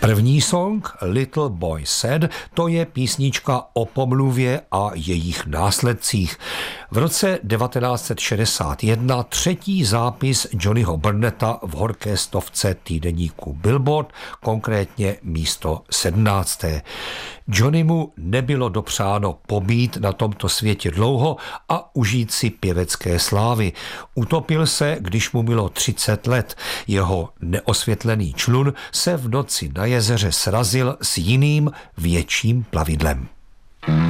První song Little Boy Said, to je písnička o pomluvě a jejich následcích. V roce 1961 třetí zápis Johnnyho Burnetta v horké stovce týdeníku Billboard, konkrétně místo 17. Johnnymu nebylo dopřáno pobít na tomto světě dlouho a užít si pěvecké slávy. Utopil se, když mu bylo 30 let. Jeho neosvětlený člun se v noci na jezeře srazil s jiným větším plavidlem.